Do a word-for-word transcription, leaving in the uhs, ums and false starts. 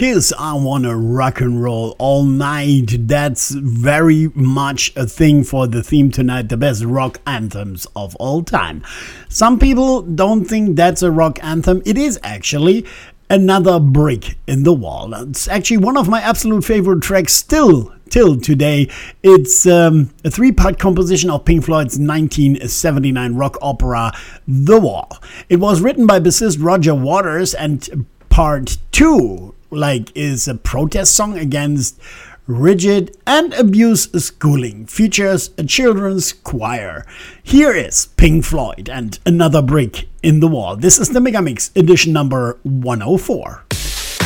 'Cause I wanna rock and roll all night. That's very much a thing for the theme tonight, the best rock anthems of all time. Some people don't think that's a rock anthem. It is actually another brick in the wall. It's actually one of my absolute favorite tracks still till today. It's um, a three-part composition of Pink Floyd's nineteen seventy-nine rock opera, The Wall. It was written by bassist Roger Waters, and part two, like, is a protest song against rigid and abuse schooling. Features a children's choir. Here is Pink Floyd and Another Brick in the Wall. This is the Megamix edition number one oh four.